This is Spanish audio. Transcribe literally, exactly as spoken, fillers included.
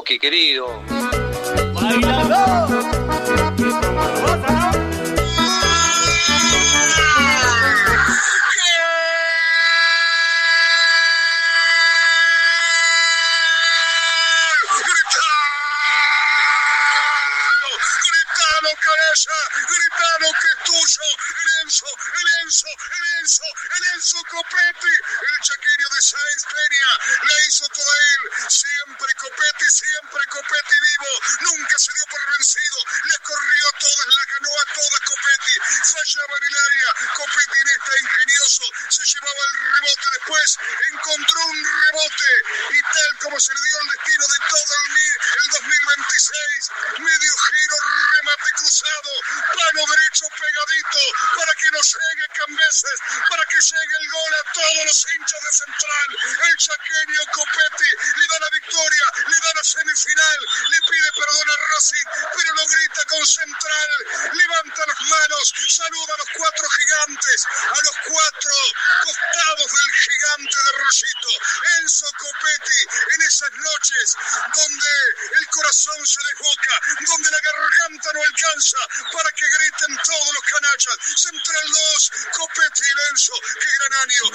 Coqui, querido. ¡Bailador! Gritalo que es tuyo, el Enzo, el Enzo, el Enzo, el Enzo Copetti, el chaqueño de Sáenz Peña, la hizo toda él, siempre Copetti, siempre Copetti vivo, nunca se dio por vencido, le corrió a todas, la ganó a todas Copetti, fallaba en el área, Copetti en esta ingenioso, se llevaba el rebote después, encontró un rebote, y tal como se le dio el destino de todo el, el dos mil veintiséis, medio giro, remate cruzado, plano derecho pegadito, para que no llegue Cambeses, para que llegue el gol a todos los hinchas de Central, el chaqueño Copetti, le da la victoria, le da la semifinal, le pide perdón a Racing, pero lo grita con Central, levanta las manos, saluda a los cuatro gigantes, a los cuatro costados del gigante de Rosito, Enzo Copetti, en esas noches donde el corazón se desboca, donde la garganta no alcanza para que griten todos los canallas. Central dos, Copetti y Enzo, qué gran año,